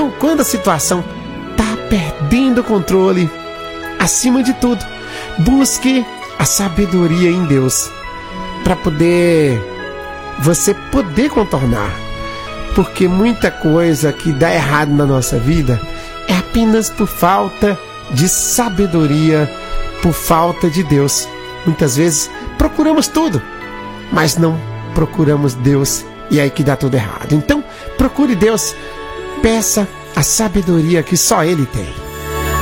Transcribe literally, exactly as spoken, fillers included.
Então, quando a situação está perdendo o controle, acima de tudo, busque a sabedoria em Deus para poder você poder contornar. Porque muita coisa que dá errado na nossa vida é apenas por falta de sabedoria, por falta de Deus. Muitas vezes procuramos tudo, mas não procuramos Deus, e é aí que dá tudo errado. Então, procure Deus, peça a sabedoria que só Ele tem.